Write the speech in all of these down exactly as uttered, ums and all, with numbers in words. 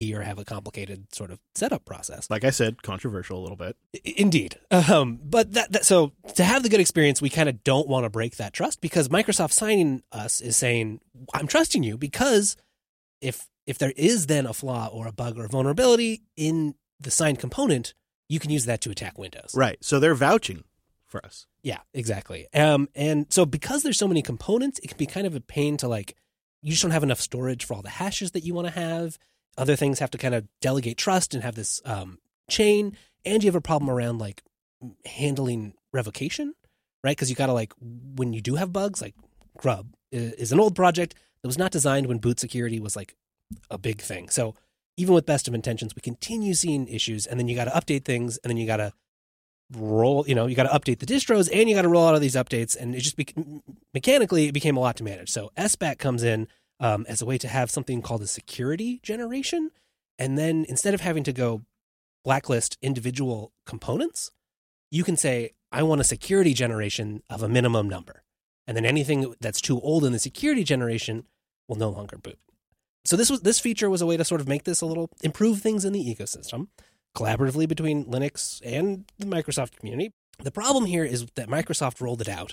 technology or have a complicated sort of setup process. Like I said, controversial a little bit. I- indeed. Um, but that, that so to have the good experience, we kind of don't want to break that trust, because Microsoft signing us is saying, I'm trusting you, because if if there is then a flaw or a bug or a vulnerability in the signed component, you can use that to attack Windows. Right. So they're vouching for us. Yeah, exactly. Um, and so because there's so many components, it can be kind of a pain to like, you just don't have enough storage for all the hashes that you want to have. Other things have to kind of delegate trust and have this um, chain. And you have a problem around like handling revocation, right? Because you got to like, when you do have bugs, like Grub is, is an old project that was not designed when boot security was like a big thing. So even with best of intentions, we continue seeing issues, and then you got to update things, and then you got to roll, you know, you got to update the distros, and you got to roll out all these updates, and it just be- mechanically it became a lot to manage. So S B A T comes in um, as a way to have something called a security generation, and then instead of having to go blacklist individual components, you can say, I want a security generation of a minimum number, and then anything that's too old in the security generation will no longer boot. So this was this feature was a way to sort of make this a little, improve things in the ecosystem, collaboratively between Linux and the Microsoft community. The problem here is that Microsoft rolled it out,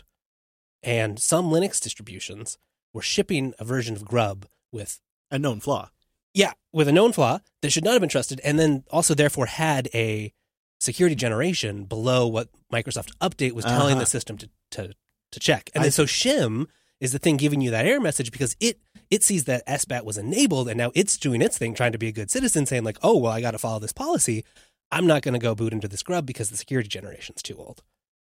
and some Linux distributions were shipping a version of Grub with A known flaw. Yeah, with a known flaw that should not have been trusted, and then also therefore had a security generation below what Microsoft Update was telling Uh-huh. the system to, to, to check. And I then so shim is the thing giving you that error message, because it it sees that S B A T was enabled, and now it's doing its thing, trying to be a good citizen, saying like, oh, well, I got to follow this policy. I'm not going to go boot into this Grub because the security generation's too old.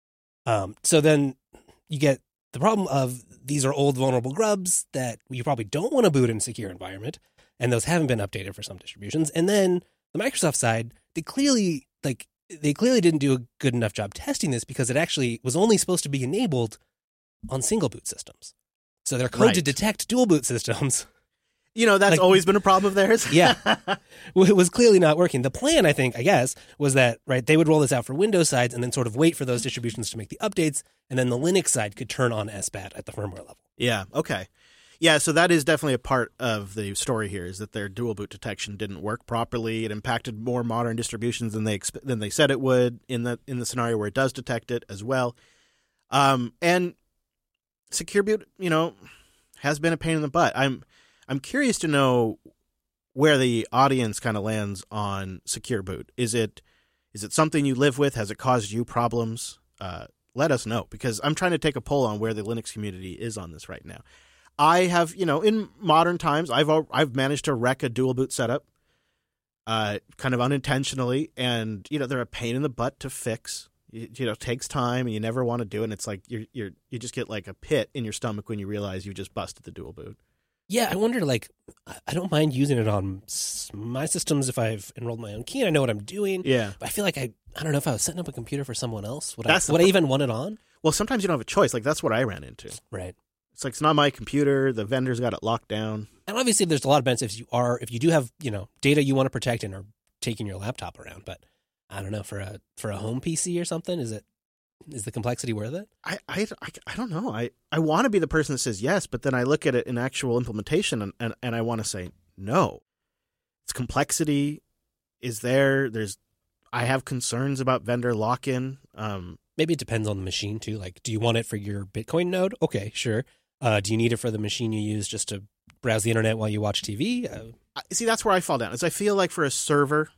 Um, so then you get the problem of these are old vulnerable grubs that you probably don't want to boot in a secure environment, and those haven't been updated for some distributions. And then the Microsoft side, they clearly like they clearly didn't do a good enough job testing this, because it actually was only supposed to be enabled on single boot systems. So their code Right. to detect dual boot systems, You know, that's Like- always been a problem of theirs. yeah, it was clearly not working. The plan, I think, I guess, was that right they would roll this out for Windows sides and then sort of wait for those distributions to make the updates, and then the Linux side could turn on S B A T at the firmware level. Yeah. Okay. Yeah. So that is definitely a part of the story here, is that their dual boot detection didn't work properly. It impacted more modern distributions than they exp- than they said it would in the in the scenario where it does detect it as well. Um, and Secure Boot, you know, has been a pain in the butt. I'm I'm curious to know where the audience kind of lands on Secure Boot. Is it is it something you live with? Has it caused you problems? Uh, let us know, because I'm trying to take a poll on where the Linux community is on this right now. I have, you know, in modern times, I've al- I've managed to wreck a dual boot setup, uh, kind of unintentionally, and you know they're a pain in the butt to fix. You, you know, it takes time, and you never want to do it. And it's like you're you're you just get like a pit in your stomach when you realize you just busted the dual boot. Yeah, I wonder, like, I- I don't mind using it on s- my systems if I've enrolled my own key and I know what I'm doing. Yeah. But I feel like I, I don't know if I was setting up a computer for someone else. Would That's I, the would I pro- even want it on? Well, sometimes you don't have a choice. Like that's what I ran into. Right. It's like it's not my computer. The vendor's got it locked down. And obviously there's a lot of benefits if you are, if you do have, you know, data you want to protect and are taking your laptop around. But I don't know, for a, for a home P C or something, is it, is the complexity worth it? I, I, I, I don't know. I, I want to be the person that says yes, but then I look at it in actual implementation and, and, and I want to say no. It's complexity is there. There's, I have concerns about vendor lock-in. Um, Maybe it depends on the machine too. Like, do you want it for your Bitcoin node? Okay, sure. Uh, do you need it for the machine you use just to browse the internet while you watch T V? Uh, I- see, that's where I fall down. Is I feel like for a server,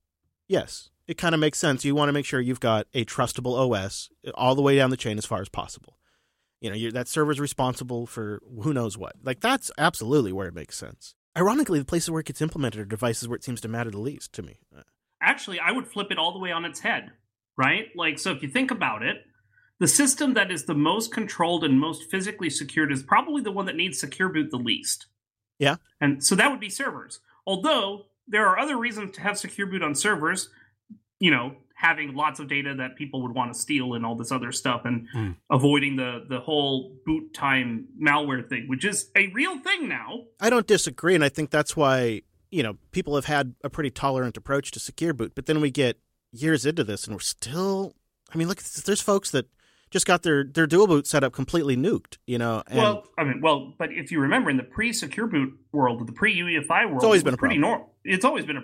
yes, it kind of makes sense. You want to make sure you've got a trustable O S all the way down the chain as far as possible. You know, you're, that server's responsible for who knows what. Like, that's absolutely where it makes sense. Ironically, the places where it gets implemented are devices where it seems to matter the least to me. Actually, I would flip it all the way on its head, right? Like, so if you think about it, the system that is the most controlled and most physically secured is probably the one that needs Secure Boot the least. Yeah. And so that would be servers. Although there are other reasons to have Secure Boot on servers, you know, having lots of data that people would want to steal and all this other stuff, and Mm. avoiding the the whole boot time malware thing, which is a real thing now. I don't disagree, and I think that's why, you know, people have had a pretty tolerant approach to Secure Boot, but then we get years into this and we're still, I mean, look, there's folks that just got their, their dual boot setup completely nuked, you know. And Well, I mean, well, but if you remember in the pre-Secure Boot world, the pre-U E F I world, always it been was a pretty problem. normal. It's always been a